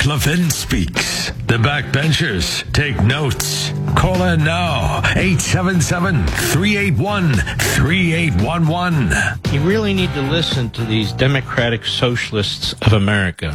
Mark Levin speaks. The backbenchers take notes. Call in now, 877-381-3811. You really need to listen to these Democratic Socialists of America.